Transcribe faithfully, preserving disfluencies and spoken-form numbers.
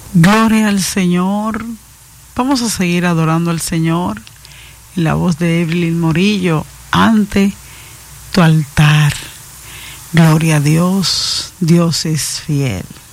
Gloria al Señor. Vamos a seguir adorando al Señor en la voz de Evelyn Morillo, ante tu altar. Gloria a Dios, Dios es fiel.